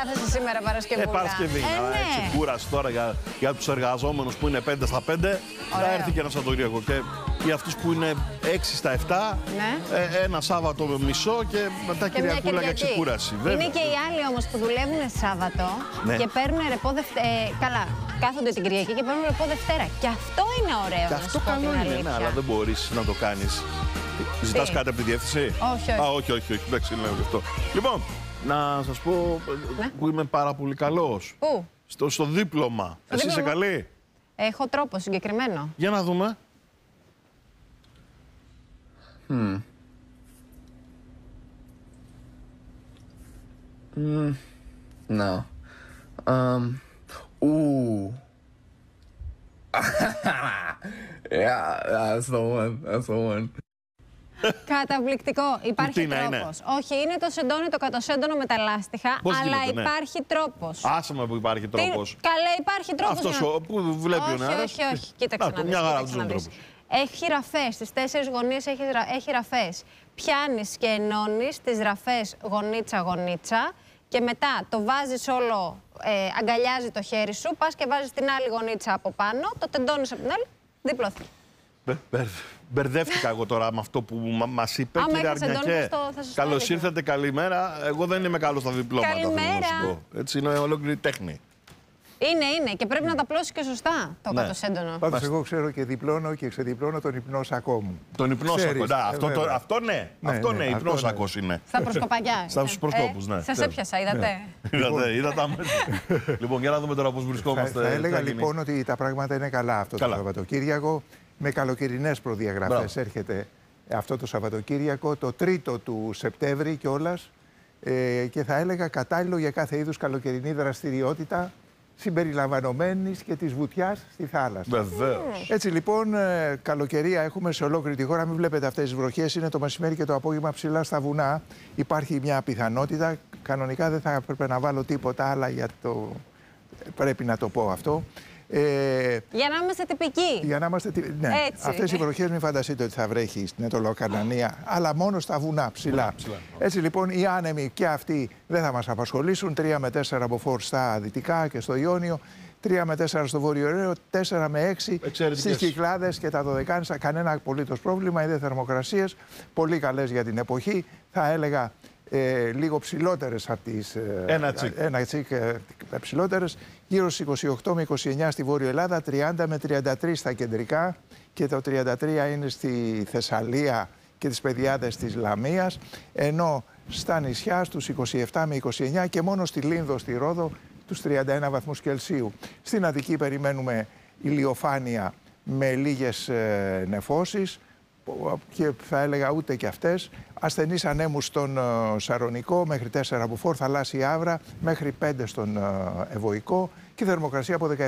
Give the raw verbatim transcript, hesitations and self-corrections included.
κάθεσαι σήμερα Παρασκευή. Ε, Παρασκευή. Ε, ναι. Έτσι, κούραση τώρα για, για τους εργαζόμενους που είναι πέντε στα πέντε. Ωραίο. Θα έρθει και ένα Σαββατοκύριακο. Και για αυτούς που είναι έξι στα επτά, ναι. ε, ένα Σάββατο μισό και μετά και Κυριακούλα για ξεκούραση. Είναι βέβαια. Και οι άλλοι όμως που δουλεύουν Σάββατο ναι. και παίρνουν ρεπό Δευτέρα. Ε, καλά, κάθονται την Κυριακή και παίρνουν ρεπό Δευτέρα. Και αυτό είναι ωραίο. Και αυτό καλό είναι, ναι, αλλά δεν μπορείς να το κάνεις. Ζητάς κάτι από τη διεύθυνση? Όχι, όχι. Α, όχι, όχι, όχι. Εντάξει, λέω γι' αυτό. Λοιπόν, να σας πω ναι. που είμαι πάρα πολύ καλός. Πού? Στο, στο δίπλωμα. Στο Εσύ δίπλωμα. Είσαι καλή? Έχω τρόπο συγκεκριμένο. Για να δούμε. Hmm. Mm, no. Um. Ooh. Yeah, that's the one. That's the one. Καταπληκτικό. Υπάρχει τρόπος. Όχι, είναι το σεντόνι, το κατοσέντονο με τα λάστιχα, πώς αλλά γίνεται, ναι. υπάρχει τρόπος. Άσε με που υπάρχει τρόπος. Τι... Καλά, υπάρχει τρόπος. Αυτός να... ο που βλέπει όχι, ο Νεάρας. όχι, όχι, όχι. Κοίταξε να, να δεις. Μια χαρά Κοίταξε να δεις. Έχει ραφές, στις τέσσερις γωνίες έχει, έχει ραφές. Πιάνεις και ενώνεις τις ραφές γωνίτσα-γωνίτσα και μετά το βάζεις όλο, ε, αγκαλιάζει το χέρι σου, πας και βάζεις την άλλη γωνίτσα από πάνω, το τεντώνεις από την άλλη, διπλώθηκε. Μπερδεύτηκα εγώ τώρα με αυτό που μας είπε, κύριε Αρνιακέ. Καλώς ήρθατε, καλημέρα. Εγώ δεν είμαι καλός στα διπλώματα. Καλημέρα. Έτσι είναι ολόκληρη τέχνη. Είναι, είναι και πρέπει να τα πλώσεις και σωστά το ναι. κατοσέντονο. Πάντως εγώ ξέρω και διπλώνω και ξεδιπλώνω τον υπνόσακό μου. Τον υπνόσακο, ναι, αυτό, το, αυτό ναι, ναι, αυτό ναι, ναι υπνόσακος ναι. είναι. Στα προσκοπακιά. Στα προσκόπους, ναι. Ε, σας έπιασα, είδατε. Είδατε, είδατε αμέσως. Λοιπόν, για να δούμε τώρα πώς βρισκόμαστε. Θα έλεγα λοιπόν ότι τα πράγματα είναι καλά αυτό το Σαββατοκύριακο. Με καλοκαιρινές προδιαγραφές έρχεται αυτό το Σαββατοκύριακο, το τρίτο του Σεπτέμβρη κιόλας. Και θα έλεγα κατάλληλο για κάθε είδους καλοκαιρινή δραστηριότητα, συμπεριλαμβανομένης και της βουτιάς στη θάλασσα. Βεβαίως. Έτσι λοιπόν, ε, καλοκαιρία έχουμε σε ολόκληρη τη χώρα. Μην βλέπετε αυτές τις βροχές, είναι το μεσημέρι και το απόγευμα ψηλά στα βουνά. Υπάρχει μια πιθανότητα. Κανονικά δεν θα έπρεπε να βάλω τίποτα άλλα για το. Πρέπει να το πω αυτό. Ε, για να είμαστε τυπικοί. Για να είμαστε τυπικοί. Ναι. Αυτές οι βροχές μην φανταστείτε ότι θα βρέχει στην Ετωλοκαρνανία, αλλά μόνο στα βουνά ψηλά. ψηλά. Έτσι λοιπόν οι άνεμοι και αυτοί δεν θα μας απασχολήσουν. τρία με τέσσερα μποφόρ στα δυτικά και στο Ιόνιο, τρία με τέσσερα στο Βόρειο Αιρέο, τέσσερα με έξι στις Κυκλάδες και τα Δωδεκάνησα. Κανένα απολύτως πρόβλημα. Οι θερμοκρασίες πολύ καλές για την εποχή. Θα έλεγα Ε, λίγο ψηλότερες από τις ε, ένα τσικ, ένα τσικ ε, ψηλότερες, γύρω στις είκοσι οκτώ με είκοσι εννιά στη Βόρειο Ελλάδα, τριάντα με τριάντα τρία στα κεντρικά και το τριάντα τρία είναι στη Θεσσαλία και τις Πεδιάδες της Λαμίας, ενώ στα νησιά στους είκοσι επτά με είκοσι εννιά και μόνο στη Λίνδο, στη Ρόδο, τους τριάντα ένα βαθμούς Κελσίου. Στην Αττική περιμένουμε ηλιοφάνεια με λίγες ε, νεφώσεις, και θα έλεγα ούτε και αυτές. Ασθενείς ανέμους στον uh, Σαρονικό μέχρι τέσσερα μποφόρ, θαλάσσια Άβρα μέχρι πέντε στον uh, Ευωικό και θερμοκρασία από δεκαεπτά